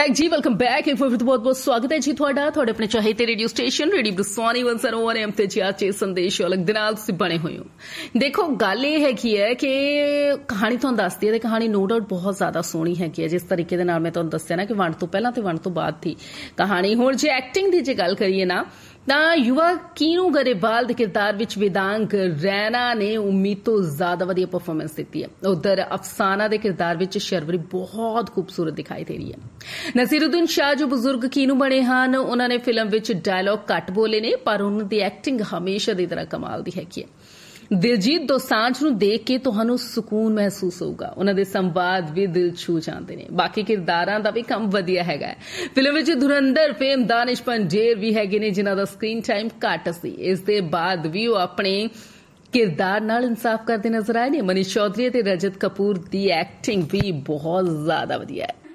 Back जी, welcome back. एक बार बहुत बहुत स्वागत है जी ਤੁਹਾਡਾ ਆਪਣੇ ਚਾਹੀਦੇ ਰੇਡੀਓ ਸਟੇਸ਼ਨ ਰੇਡੀਓ ਬਰਸਾਨੀ 101 ਐਮ ਤੇ ਜੀ ਅੱਜ ਸੰਦੇਸ਼ ਅਲੱਗ ਦੇ ਨਾਲ ਤੁਸੀਂ ਬਣੇ ਹੋਏ ਹੋ। ਦੇਖੋ ਗੱਲ ਇਹ ਹੈਗੀ ਹੈ ਕਿ ਕਹਾਣੀ ਤੁਹਾਨੂੰ ਦੱਸਦੀ ਹੈ ਤੇ ਕਹਾਣੀ ਨੋ ਡਾਊਟ ਬਹੁਤ ਜ਼ਿਆਦਾ ਸੋਹਣੀ ਹੈਗੀ ਹੈ। ਜਿਸ ਤਰੀਕੇ ਦੇ ਨਾਲ ਮੈਂ ਤੁਹਾਨੂੰ ਦੱਸਿਆ ਨਾ ਕਿ ਵੰਡ ਤੋਂ ਪਹਿਲਾਂ ਤੇ ਵੰਡ ਤੋਂ ਬਾਅਦ ਥੀ ਕਹਾਣੀ। ਹੁਣ ਜੇ ਐਕਟਿੰਗ ਦੀ ਜੇ ਗੱਲ ਕਰੀਏ ਨਾ ਤਾਂ ਯੁਵਾ ਕੀਨੂ ਗਰੇਵਾਲ ਦੇ ਕਿਰਦਾਰ ਵਿੱਚ ਵਿਦਾਂਗ ਰੈਨਾ ਨੇ ਉਮੀਦ ਤੋਂ ਜ਼ਿਆਦਾ ਵਧੀਆ ਪਰਫਾਰਮੈਂਸ ਦਿੱਤੀ ਹੈ। ਉਧਰ ਅਫਸਾਨਾ ਦੇ ਕਿਰਦਾਰ ਵਿੱਚ ਸ਼ਰਵਰੀ ਬਹੁਤ ਖੂਬਸੂਰਤ ਦਿਖਾਈ ਦੇ ਰਹੀ ਹੈ। ਨਸੀਰੁद्दीन शाह जो ਬਜ਼ੁਰਗ ਕੀਨੂ ਬਣੇ ਹਨ ਉਹਨਾਂ ਨੇ ਫਿਲਮ ਵਿੱਚ ਡਾਇਲੌਗ ਘੱਟ ਬੋਲੇ ਨੇ ਪਰ ਉਹਨਾਂ ਦੀ ਐਕਟਿੰਗ ਹਮੇਸ਼ਾ ਦੀ ਤਰ੍ਹਾਂ ਕਮਾਲ ਦੀ ਹੈਗੀ ਹੈ। ਦਿਲਜੀਤ ਦੋਸਾਂਝ ਨੂੰ ਦੇਖ ਕੇ ਤੁਹਾਨੂੰ ਸਕੂਨ ਮਹਿਸੂਸ ਹੋਊਗਾ। ਉਹਨਾਂ ਦੇ ਸੰਵਾਦ ਵੀ ਦਿਲ ਛੂ ਜਾਂਦੇ ਨੇ। ਬਾਕੀ ਕਿਰਦਾਰਾਂ ਦਾ ਵੀ ਕੰਮ ਵਧੀਆ ਹੈਗਾ। ਫਿਲਮ ਵਿੱਚ ਧੁਰੰਦਰ ਫੇਮ ਦਾਨਿਸ਼ ਪੰਜੇਰ ਵੀ ਹੈਗੇ ਨੇ ਜਿਨ੍ਹਾਂ ਦਾ ਸਕਰੀਨ ਟਾਈਮ ਘੱਟ ਸੀ। ਇਸ ਦੇ ਬਾਅਦ ਵੀ ਉਹ ਆਪਣੇ ਕਿਰਦਾਰ ਨਾਲ ਇਨਸਾਫ ਕਰਦੇ ਨਜ਼ਰ ਆਏ ਨੇ। ਮਨੀਸ਼ ਚੌਧਰੀ ਅਤੇ ਰਜਤ ਕਪੂਰ ਦੀ ਐਕਟਿੰਗ ਵੀ ਬਹੁਤ ਜ਼ਿਆਦਾ ਵਧੀਆ ਹੈ।